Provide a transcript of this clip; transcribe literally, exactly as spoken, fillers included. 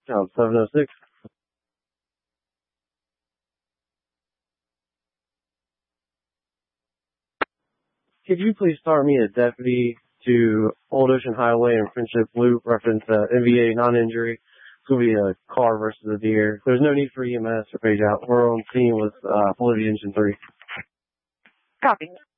Job seven oh six. Could you please start me a deputy to Old Ocean Highway and Friendship Loop, reference uh, N V A non-injury? It's going to be a car versus a deer. There's no need for E M S or page out. We're on scene with uh, Polity Engine three. Copy.